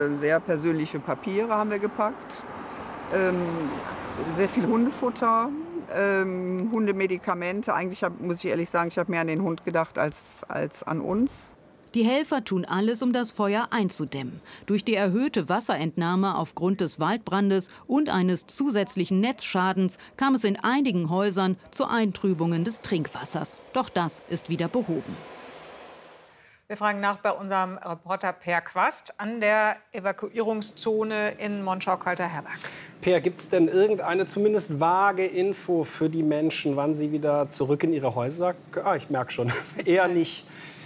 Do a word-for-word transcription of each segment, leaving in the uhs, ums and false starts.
Sehr persönliche Papiere haben wir gepackt, ähm, sehr viel Hundefutter, ähm, Hundemedikamente. Eigentlich hab, muss ich ehrlich sagen, ich habe mehr an den Hund gedacht als, als an uns. Die Helfer tun alles, um das Feuer einzudämmen. Durch die erhöhte Wasserentnahme aufgrund des Waldbrandes und eines zusätzlichen Netzschadens kam es in einigen Häusern zu Eintrübungen des Trinkwassers. Doch das ist wieder behoben. Wir fragen nach bei unserem Reporter Per Quast an der Evakuierungszone in Monschau-Kalter-Herberg. Per, gibt es denn irgendeine zumindest vage Info für die Menschen, wann sie wieder zurück in ihre Häuser? Ah, ich merke schon, eher nicht.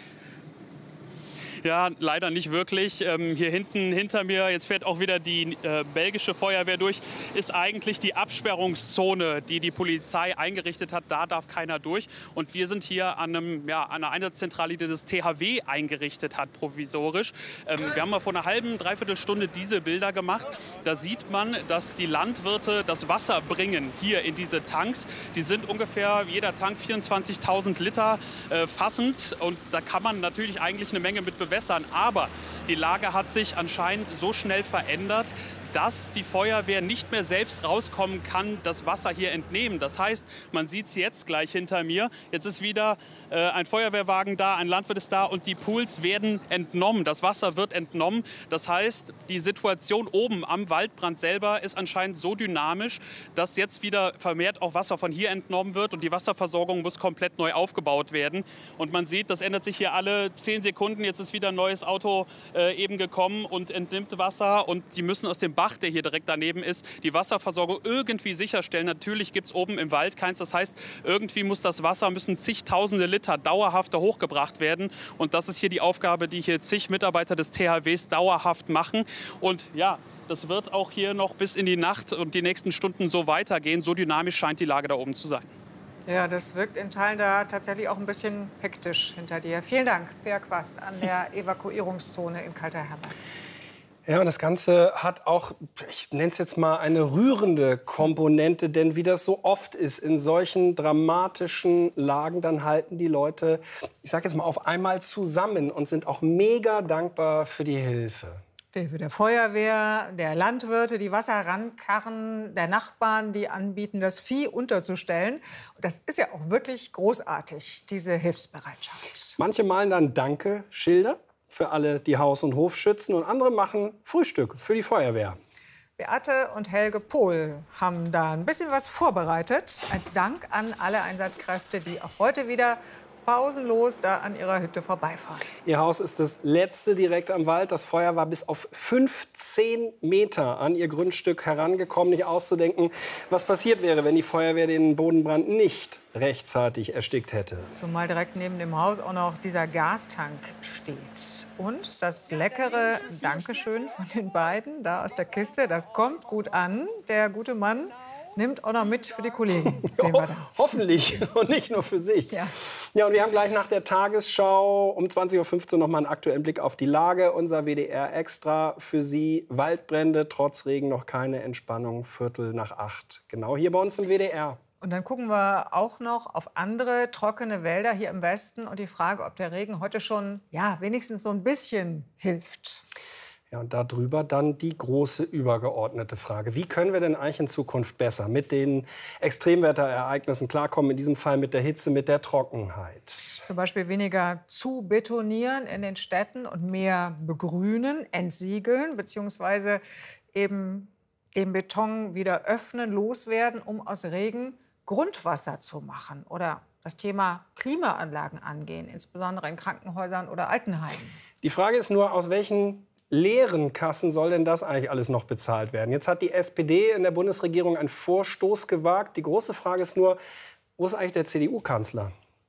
Ja, leider nicht wirklich. Ähm, hier hinten hinter mir, jetzt fährt auch wieder die äh, belgische Feuerwehr durch, ist eigentlich die Absperrungszone, die die Polizei eingerichtet hat. Da darf keiner durch. Und wir sind hier an, einem, ja, an einer Einsatzzentrale, die das T H W eingerichtet hat, provisorisch. Ähm, wir haben mal vor einer halben, dreiviertel Stunde diese Bilder gemacht. Da sieht man, dass die Landwirte das Wasser bringen hier in diese Tanks. Die sind ungefähr jeder Tank vierundzwanzigtausend Liter äh, fassend. Und da kann man natürlich eigentlich eine Menge mit bewässern. Aber die Lage hat sich anscheinend so schnell verändert, dass die Feuerwehr nicht mehr selbst rauskommen kann, das Wasser hier entnehmen. Das heißt, man sieht es jetzt gleich hinter mir. Jetzt ist wieder äh, ein Feuerwehrwagen da, ein Landwirt ist da und die Pools werden entnommen. Das Wasser wird entnommen. Das heißt, die Situation oben am Waldbrand selber ist anscheinend so dynamisch, dass jetzt wieder vermehrt auch Wasser von hier entnommen wird und die Wasserversorgung muss komplett neu aufgebaut werden. Und man sieht, das ändert sich hier alle zehn Sekunden. Jetzt ist wieder ein neues Auto äh, eben gekommen und entnimmt Wasser und die müssen aus dem Bach, der hier direkt daneben ist, die Wasserversorgung irgendwie sicherstellen. Natürlich gibt es oben im Wald keins. Das heißt, irgendwie muss das Wasser, müssen zigtausende Liter dauerhaft hochgebracht werden. Und das ist hier die Aufgabe, die hier zig Mitarbeiter des T H Ws dauerhaft machen. Und ja, das wird auch hier noch bis in die Nacht und die nächsten Stunden so weitergehen. So dynamisch scheint die Lage da oben zu sein. Ja, das wirkt in Teilen da tatsächlich auch ein bisschen hektisch hinter dir. Vielen Dank, Per Quast, an der Evakuierungszone in Kalter-Herberg. Ja, und das Ganze hat auch, ich nenne es jetzt mal, eine rührende Komponente. Denn wie das so oft ist in solchen dramatischen Lagen, dann halten die Leute, ich sage jetzt mal, auf einmal zusammen und sind auch mega dankbar für die Hilfe. Die Hilfe der Feuerwehr, der Landwirte, die Wasser rankarren, der Nachbarn, die anbieten, das Vieh unterzustellen. Und das ist ja auch wirklich großartig, diese Hilfsbereitschaft. Manche malen dann Danke-Schilder für alle, die Haus und Hof schützen, und andere machen Frühstück für die Feuerwehr. Beate und Helge Pohl haben da ein bisschen was vorbereitet, als Dank an alle Einsatzkräfte, die auch heute wieder pausenlos da an ihrer Hütte vorbeifahren. Ihr Haus ist das letzte direkt am Wald. Das Feuer war bis auf fünfzehn Meter an ihr Grundstück herangekommen. Nicht auszudenken, was passiert wäre, wenn die Feuerwehr den Bodenbrand nicht rechtzeitig erstickt hätte. Zumal direkt neben dem Haus auch noch dieser Gastank steht. Und das leckere Dankeschön von den beiden da aus der Kiste, das kommt gut an. Der gute Mann nimmt auch noch mit für die Kollegen. Sehen wir dann. Hoffentlich und nicht nur für sich. Ja. Ja, und wir haben gleich nach der Tagesschau um zwanzig Uhr fünfzehn noch mal einen aktuellen Blick auf die Lage. Unser W D R extra für Sie. Waldbrände, trotz Regen noch keine Entspannung. Viertel nach acht. Genau hier bei uns im W D R. Und dann gucken wir auch noch auf andere trockene Wälder hier im Westen und die Frage, ob der Regen heute schon, ja, wenigstens so ein bisschen hilft. Ja, und darüber dann die große übergeordnete Frage. Wie können wir denn eigentlich in Zukunft besser mit den Extremwetterereignissen klarkommen, in diesem Fall mit der Hitze, mit der Trockenheit? Zum Beispiel weniger zu betonieren in den Städten und mehr begrünen, entsiegeln, beziehungsweise eben den Beton wieder öffnen, loswerden, um aus Regen Grundwasser zu machen. Oder das Thema Klimaanlagen angehen, insbesondere in Krankenhäusern oder Altenheimen. Die Frage ist nur, aus welchen leeren Kassen soll denn das eigentlich alles noch bezahlt werden? Jetzt hat die S P D in der Bundesregierung einen Vorstoß gewagt. Die große Frage ist nur, wo ist eigentlich der C D U-Kanzler?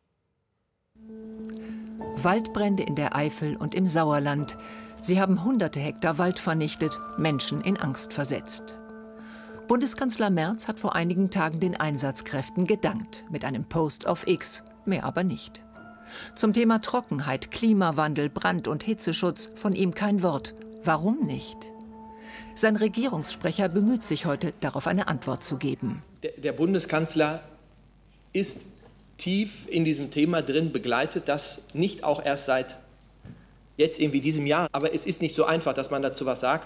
Waldbrände in der Eifel und im Sauerland. Sie haben hunderte Hektar Wald vernichtet, Menschen in Angst versetzt. Bundeskanzler Merz hat vor einigen Tagen den Einsatzkräften gedankt, mit einem Post auf X, mehr aber nicht. Zum Thema Trockenheit, Klimawandel, Brand- und Hitzeschutz von ihm kein Wort. Warum nicht? Sein Regierungssprecher bemüht sich heute, darauf eine Antwort zu geben. Der, der Bundeskanzler ist tief in diesem Thema drin, begleitet das nicht auch erst seit jetzt irgendwie diesem Jahr. Aber es ist nicht so einfach, dass man dazu was sagt.